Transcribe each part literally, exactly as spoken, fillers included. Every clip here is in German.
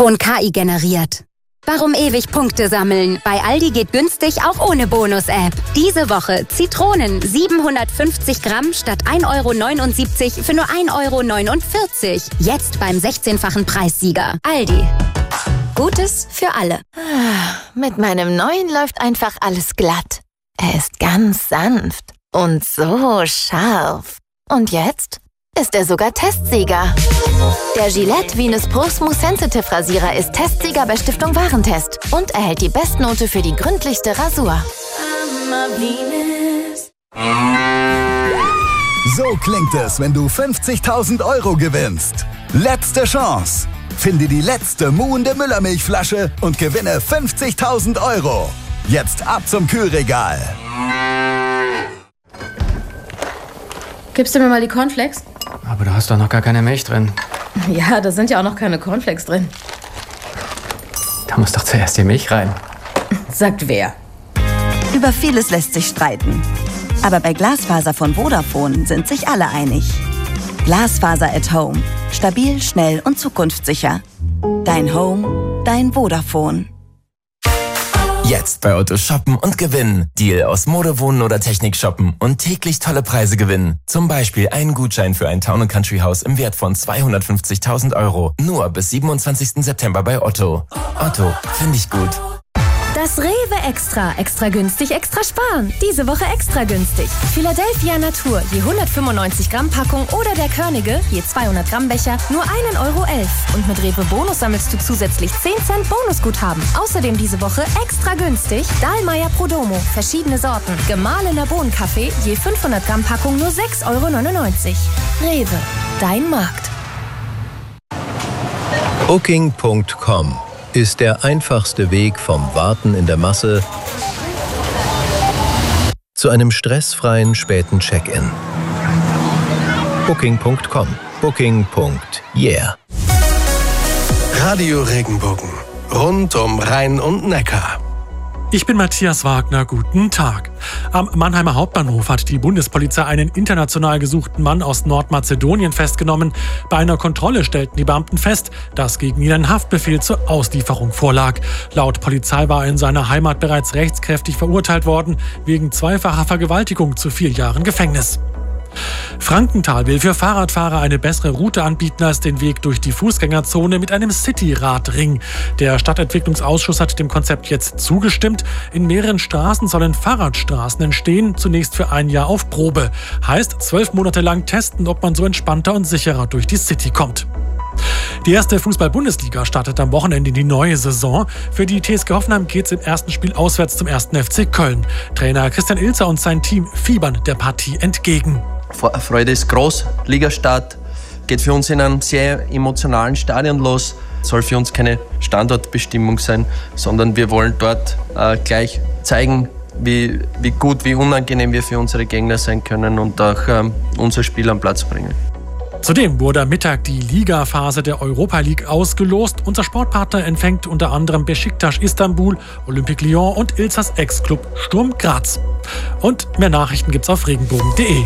Ton K I generiert. Warum ewig Punkte sammeln? Bei Aldi geht günstig auch ohne Bonus-App. Diese Woche Zitronen siebenhundertfünfzig Gramm statt ein Euro neunundsiebzig für nur ein Euro neunundvierzig. Jetzt beim sechzehnfachen Preissieger. Aldi. Gutes für alle. Mit meinem neuen läuft einfach alles glatt. Er ist ganz sanft und so scharf. Und jetzt ist er sogar Testsieger. Der Gillette Venus Pro Smooth Sensitive Rasierer ist Testsieger bei Stiftung Warentest und erhält die Bestnote für die gründlichste Rasur. So klingt es, wenn du fünfzigtausend Euro gewinnst. Letzte Chance. Finde die letzte muhende Müllermilchflasche und gewinne fünfzigtausend Euro. Jetzt ab zum Kühlregal. Gibst du mir mal die Cornflakes? Aber da hast doch noch gar keine Milch drin. Ja, da sind ja auch noch keine Cornflakes drin. Da muss doch zuerst die Milch rein. Sagt wer? Über vieles lässt sich streiten. Aber bei Glasfaser von Vodafone sind sich alle einig. Glasfaser at Home. Stabil, schnell und zukunftssicher. Dein Home, dein Vodafone. Jetzt bei Otto shoppen und gewinnen. Deal aus Mode, Wohnen oder Technik shoppen und täglich tolle Preise gewinnen. Zum Beispiel einen Gutschein für ein Town and Country Haus im Wert von zweihundertfünfzigtausend Euro. Nur bis siebenundzwanzigsten September bei Otto. Otto, finde ich gut. Das Rewe Extra. Extra günstig, extra sparen. Diese Woche extra günstig. Philadelphia Natur, je hundertfünfundneunzig Gramm Packung oder der Körnige, je zweihundert Gramm Becher, nur ein Euro elf. Und mit Rewe Bonus sammelst du zusätzlich zehn Cent Bonusguthaben. Außerdem diese Woche extra günstig Dahlmeier Prodomo, verschiedene Sorten. Gemahlener Bohnenkaffee, je fünfhundert Gramm Packung nur sechs Euro neunundneunzig. Rewe, dein Markt. Booking Punkt com ist der einfachste Weg vom Warten in der Masse zu einem stressfreien späten Check-in. Booking Punkt com. Booking. Yeah. Radio Regenbogen. Rund um Rhein und Neckar. Ich bin Matthias Wagner, guten Tag. Am Mannheimer Hauptbahnhof hat die Bundespolizei einen international gesuchten Mann aus Nordmazedonien festgenommen. Bei einer Kontrolle stellten die Beamten fest, dass gegen ihn ein Haftbefehl zur Auslieferung vorlag. Laut Polizei war er in seiner Heimat bereits rechtskräftig verurteilt worden, wegen zweifacher Vergewaltigung zu vier Jahren Gefängnis. Frankenthal will für Fahrradfahrer eine bessere Route anbieten als den Weg durch die Fußgängerzone mit einem City-Radring. Der Stadtentwicklungsausschuss hat dem Konzept jetzt zugestimmt. In mehreren Straßen sollen Fahrradstraßen entstehen, zunächst für ein Jahr auf Probe. Heißt, zwölf Monate lang testen, ob man so entspannter und sicherer durch die City kommt. Die erste Fußball-Bundesliga startet am Wochenende in die neue Saison. Für die T S G Hoffenheim geht es im ersten Spiel auswärts zum ersten F C Köln. Trainer Christian Ilzer und sein Team fiebern der Partie entgegen. Freude ist groß. Ligastart geht für uns in einem sehr emotionalen Stadion los. Soll für uns keine Standortbestimmung sein, sondern wir wollen dort äh, gleich zeigen, wie, wie gut, wie unangenehm wir für unsere Gegner sein können und auch ähm, unser Spiel am Platz bringen. Zudem wurde am Mittag die Ligaphase der Europa League ausgelost. Unser Sportpartner empfängt unter anderem Beşiktaş Istanbul, Olympique Lyon und Ilzers Ex-Club Sturm Graz. Und mehr Nachrichten gibt's auf regenbogen punkt de.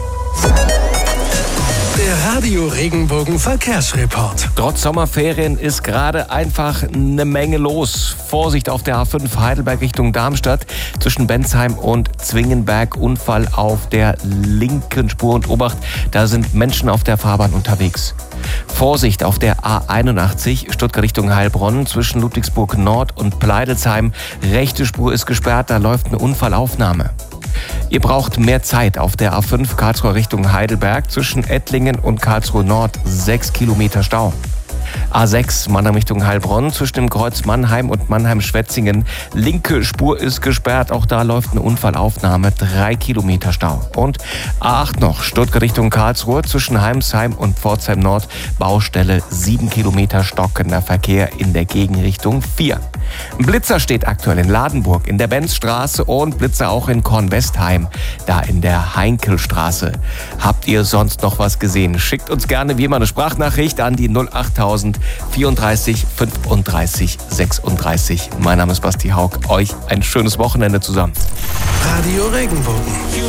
Der Radio Regenbogen Verkehrsreport. Trotz Sommerferien ist gerade einfach eine Menge los. Vorsicht auf der A fünf Heidelberg Richtung Darmstadt zwischen Bensheim und Zwingenberg. Unfall auf der linken Spur und Obacht, da sind Menschen auf der Fahrbahn unterwegs. Vorsicht auf der A einundachtzig Stuttgart Richtung Heilbronn zwischen Ludwigsburg Nord und Pleidelsheim. Rechte Spur ist gesperrt, da läuft eine Unfallaufnahme. Ihr braucht mehr Zeit auf der A fünf Karlsruhe Richtung Heidelberg zwischen Ettlingen und Karlsruhe Nord, sechs Kilometer Stau. A sechs Mannheim Richtung Heilbronn zwischen dem Kreuz Mannheim und Mannheim-Schwetzingen. Linke Spur ist gesperrt, auch da läuft eine Unfallaufnahme, drei Kilometer Stau. Und A acht noch, Stuttgart Richtung Karlsruhe zwischen Heimsheim und Pforzheim Nord, Baustelle, sieben Kilometer stockender Verkehr in der Gegenrichtung vier. Ein Blitzer steht aktuell in Ladenburg, in der Benzstraße und Blitzer auch in Kornwestheim, da in der Heinkelstraße. Habt ihr sonst noch was gesehen? Schickt uns gerne wie immer eine Sprachnachricht an die null achttausend vierunddreißig fünfunddreißig sechsunddreißig. Mein Name ist Basti Haug. Euch ein schönes Wochenende zusammen. Radio Regenbogen.